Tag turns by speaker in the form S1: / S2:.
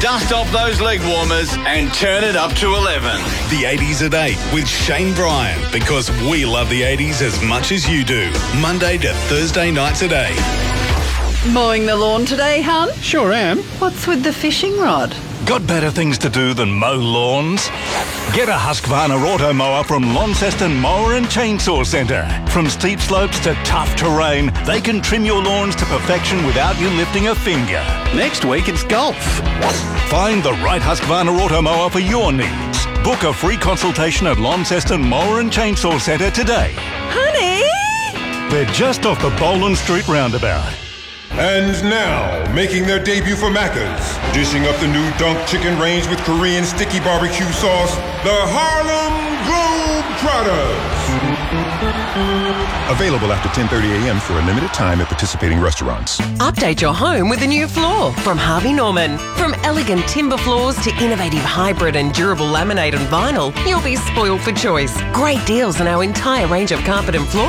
S1: Dust off those leg warmers and turn it up to 11.
S2: The 80s at 8 with Shane Bryan, because we love the 80s as much as you do. Monday to Thursday nights at 8.
S3: Mowing the lawn today, hun?
S4: Sure am.
S3: What's with the fishing rod?
S5: Got better things to do than mow lawns? Get a Husqvarna auto mower from Launceston Mower and Chainsaw Centre. From steep slopes to tough terrain, they can trim your lawns to perfection without you lifting a finger.
S4: Next week it's golf.
S5: Find the right Husqvarna auto mower for your needs. Book a free consultation at Launceston Mower and Chainsaw Centre today.
S3: Honey!
S5: They're just off the Boland Street roundabout.
S6: And now, making their debut for Macca's, dishing up the new Dunk Chicken range with Korean sticky barbecue sauce, the Harlem Globetrotters. Available after 10:30 a.m. for a limited time at participating restaurants.
S7: Update your home with a new floor from Harvey Norman. From elegant timber floors to innovative hybrid and durable laminate and vinyl, you'll be spoiled for choice. Great deals on our entire range of carpet and floor